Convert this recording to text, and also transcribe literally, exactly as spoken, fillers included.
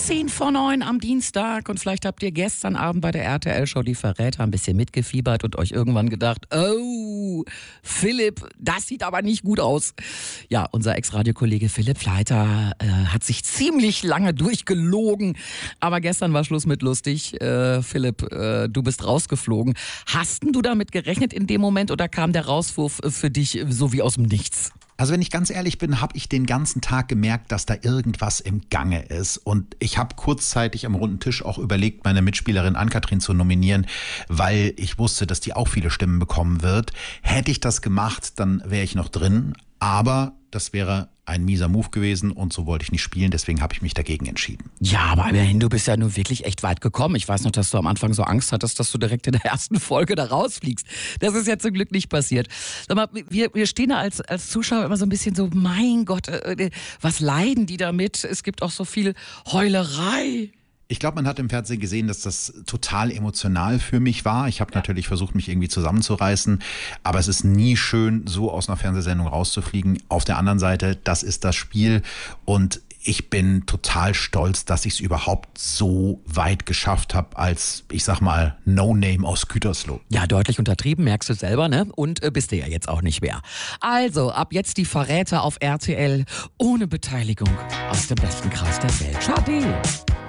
zehn vor neun am Dienstag und vielleicht habt ihr gestern Abend bei der R T L-Show Die Verräter ein bisschen mitgefiebert und euch irgendwann gedacht, oh, Philipp, das sieht aber nicht gut aus. Ja, unser Ex-Radiokollege Philipp Fleiter äh, hat sich ziemlich lange durchgelogen, aber gestern war Schluss mit lustig. Äh, Philipp, äh, du bist rausgeflogen. Hast du damit gerechnet in dem Moment oder kam der Rauswurf für dich so wie aus dem Nichts? Also wenn ich ganz ehrlich bin, habe ich den ganzen Tag gemerkt, dass da irgendwas im Gange ist. Und ich habe kurzzeitig am runden Tisch auch überlegt, meine Mitspielerin Ann-Kathrin zu nominieren, weil ich wusste, dass die auch viele Stimmen bekommen wird. Hätte ich das gemacht, dann wäre ich noch drin. Aber das wäre ein mieser Move gewesen und so wollte ich nicht spielen. Deswegen habe ich mich dagegen entschieden. Ja, aber immerhin, du bist ja nun wirklich echt weit gekommen. Ich weiß noch, dass du am Anfang so Angst hattest, dass du direkt in der ersten Folge da rausfliegst. Das ist ja zum Glück nicht passiert. Sag mal, wir, wir stehen da als, als Zuschauer immer so ein bisschen so, mein Gott, äh, was leiden die damit? Es gibt auch so viel Heulerei. Ich glaube, man hat im Fernsehen gesehen, dass das total emotional für mich war. Ich habe natürlich versucht, mich irgendwie zusammenzureißen, aber es ist nie schön, so aus einer Fernsehsendung rauszufliegen. Auf der anderen Seite, das ist das Spiel und ich bin total stolz, dass ich es überhaupt so weit geschafft habe als, ich sag mal, No-Name aus Gütersloh. Ja, deutlich untertrieben, merkst du selber, ne? Und äh, bist du ja jetzt auch nicht mehr. Also, ab jetzt die Verräter auf R T L ohne Beteiligung aus dem besten Kreis der Welt. Schade.